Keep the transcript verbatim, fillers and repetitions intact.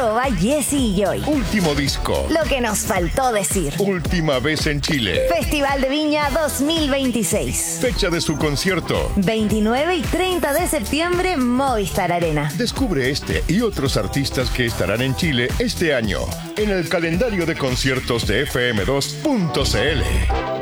arroba Jessy y Joy. Último disco. Lo que nos faltó decir. Última vez en Chile. Festival de Viña dos mil veintiséis. Fecha de su concierto. veintinueve y treinta de septiembre, Movistar Arena. Descubre este y otros artistas que estarán en Chile este año en el calendario de conciertos de F M dos punto C L.